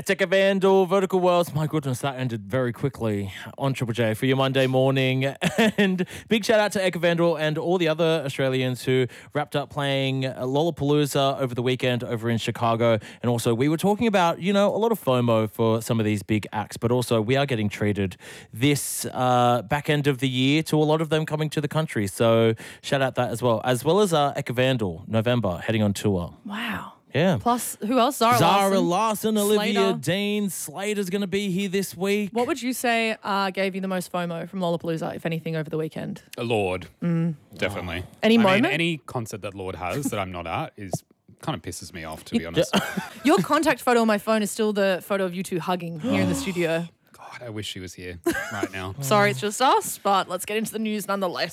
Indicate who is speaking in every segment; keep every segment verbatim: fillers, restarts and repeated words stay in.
Speaker 1: It's Eka Vandal, Vertical Worlds. My goodness, that ended very quickly on Triple J for your Monday morning. And big shout out to Eka Vandal and all the other Australians who wrapped up playing Lollapalooza over the weekend over in Chicago. And also, we were talking about, you know, a lot of FOMO for some of these big acts, but also we are getting treated this uh, back end of the year to a lot of them coming to the country. So shout out that as well, as well as uh, Eka Vandal, November, heading on tour.
Speaker 2: Wow.
Speaker 1: Yeah.
Speaker 2: Plus, who else? Zara,
Speaker 1: Zara
Speaker 2: Larson,
Speaker 1: Larson, Olivia
Speaker 2: Slater.
Speaker 1: Dean, Slater's going to be here this week.
Speaker 2: What would you say uh, gave you the most FOMO from Lollapalooza, if anything, over the weekend?
Speaker 3: Lord, mm. definitely.
Speaker 2: Any
Speaker 3: I
Speaker 2: moment?
Speaker 3: mean, any concert that Lord has that I'm not at is kind of pisses me off, to be honest.
Speaker 2: Your contact photo on my phone is still the photo of you two hugging here in the studio.
Speaker 3: God, I wish she was here right now.
Speaker 2: Sorry, it's just us, but let's get into the news nonetheless.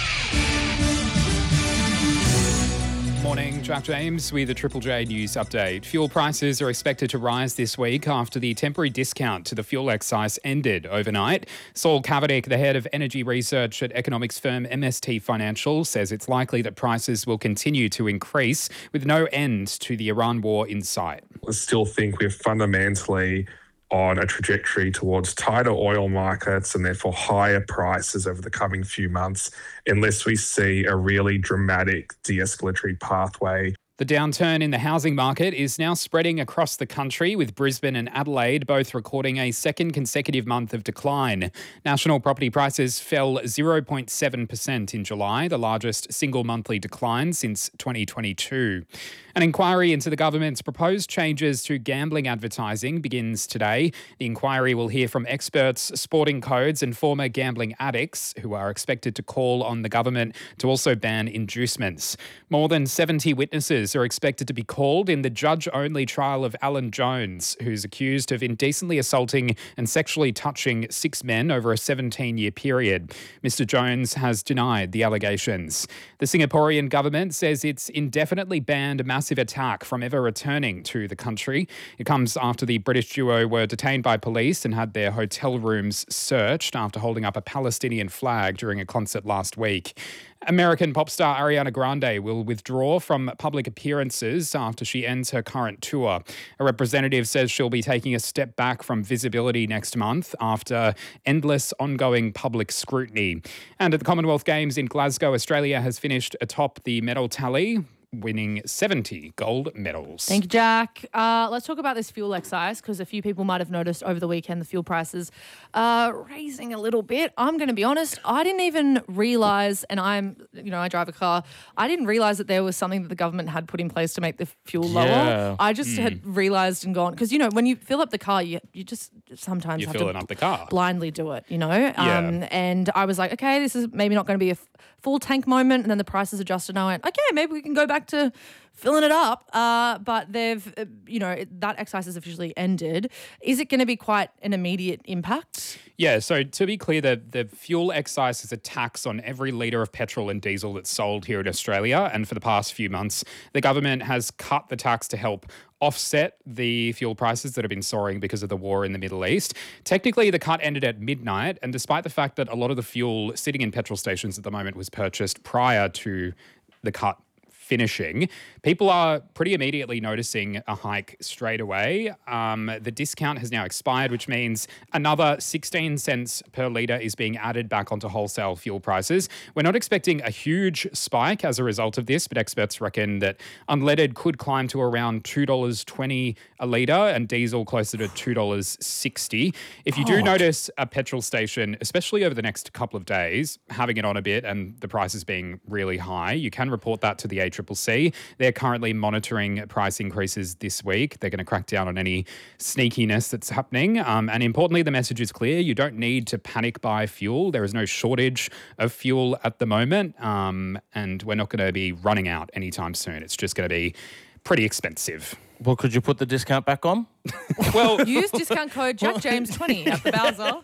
Speaker 3: Morning, Jack James with a Triple J News update. Fuel prices are expected to rise this week after the temporary discount to the fuel excise ended overnight. Saul Kavadic, the head of energy research at economics firm M S T Financial, says it's likely that prices will continue to increase with no end to the Iran war in sight.
Speaker 4: I still think we're fundamentally on a trajectory towards tighter oil markets and therefore higher prices over the coming few months unless we see a really dramatic de-escalatory pathway.
Speaker 3: The downturn in the housing market is now spreading across the country, with Brisbane and Adelaide both recording a second consecutive month of decline. National property prices fell zero point seven percent in July, the largest single monthly decline since twenty twenty-two. An inquiry into the government's proposed changes to gambling advertising begins today. The inquiry will hear from experts, sporting codes and former gambling addicts who are expected to call on the government to also ban inducements. More than seventy witnesses are expected to be called in the judge-only trial of Alan Jones, who's accused of indecently assaulting and sexually touching six men over a seventeen-year period. Mister Jones has denied the allegations. The Singaporean government says it's indefinitely banned a massive attack from ever returning to the country. It comes after the British duo were detained by police and had their hotel rooms searched after holding up a Palestinian flag during a concert last week. American pop star Ariana Grande will withdraw from public appearances after she ends her current tour. A representative says she'll be taking a step back from visibility next month after endless ongoing public scrutiny. And at the Commonwealth Games in Glasgow, Australia has finished atop the medal tally, winning seventy gold medals.
Speaker 2: Thank you, Jack. Uh, let's talk about this fuel excise, because a few people might have noticed over the weekend the fuel prices uh, raising a little bit. I'm going to be honest, I didn't even realise, and I'm, you know, I drive a car, I didn't realise that there was something that the government had put in place to make the fuel lower.
Speaker 1: Yeah.
Speaker 2: I just mm. had realised and gone, because, you know, when you fill up the car, you, you just sometimes
Speaker 3: You're
Speaker 2: have
Speaker 3: filling
Speaker 2: to
Speaker 3: up the car.
Speaker 2: blindly do it, you know?
Speaker 3: Yeah.
Speaker 2: Um, and I was like, okay, this is maybe not going to be a f- full tank moment. And then the prices adjusted and I went, okay, maybe we can go back to filling it up. Uh, but they've, uh, you know, that excise has officially ended. Is it going to be quite an immediate impact?
Speaker 3: Yeah, so to be clear, the, the fuel excise is a tax on every litre of petrol and diesel that's sold here in Australia. And for the past few months, the government has cut the tax to help offset the fuel prices that have been soaring because of the war in the Middle East. Technically, the cut ended at midnight, and despite the fact that a lot of the fuel sitting in petrol stations at the moment was purchased prior to the cut finishing, people are pretty immediately noticing a hike straight away. Um, the discount has now expired, which means another sixteen cents per litre is being added back onto wholesale fuel prices. We're not expecting a huge spike as a result of this, but experts reckon that unleaded could climb to around two dollars twenty a litre and diesel closer to two dollars sixty. If you do
Speaker 1: God.
Speaker 3: notice a petrol station, especially over the next couple of days, having it on a bit and the prices being really high, you can report that to the A C C C. They're currently monitoring price increases this week. They're going to crack down on any sneakiness that's happening. Um, and importantly, the message is clear. You don't need to panic buy fuel. There is no shortage of fuel at the moment. Um, and we're not going to be running out anytime soon. It's just going to be pretty expensive.
Speaker 1: Well, could you put the discount back on?
Speaker 3: Well,
Speaker 2: Use discount code Jack James twenty at the Bowser.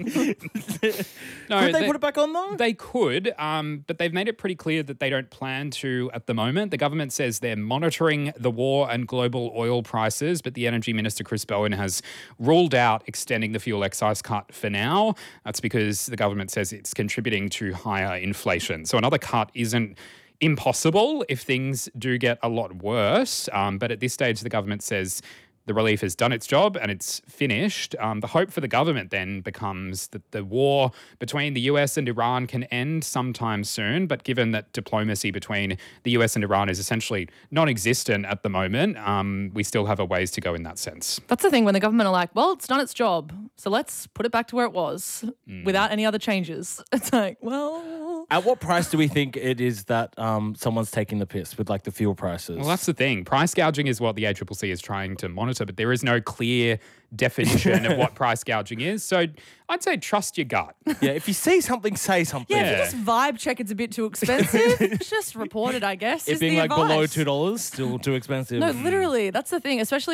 Speaker 3: no,
Speaker 1: Could they, put it back on though?
Speaker 3: They could, um, but they've made it pretty clear that they don't plan to at the moment. The government says they're monitoring the war and global oil prices, but the Energy Minister, Chris Bowen, has ruled out extending the fuel excise cut for now. That's because the government says it's contributing to higher inflation. So another cut isn't impossible if things do get a lot worse. Um, but at this stage, the government says the relief has done its job and it's finished. Um, the hope for the government then becomes that the war between the U S and Iran can end sometime soon. But given that diplomacy between the U S and Iran is essentially non-existent at the moment, um, we still have a ways to go in that sense.
Speaker 2: That's the thing when the government are like, well, it's done its job, so let's put it back to where it was
Speaker 3: Mm.
Speaker 2: without any other changes. It's like, well...
Speaker 1: At what price do we think it is that um, someone's taking the piss with like the fuel prices?
Speaker 3: Well, that's the thing. Price gouging is what the A C C C is trying to monitor, but there is no clear definition of what price gouging is. So I'd say trust your gut.
Speaker 1: Yeah, if you see something, say something.
Speaker 2: Yeah, if
Speaker 3: Yeah.
Speaker 2: you just vibe check it's a bit too expensive, just report it, I guess.
Speaker 1: It
Speaker 2: is
Speaker 1: being
Speaker 2: the
Speaker 1: like below
Speaker 2: advice.
Speaker 1: two dollars, still too expensive.
Speaker 2: No, literally, that's the thing, especially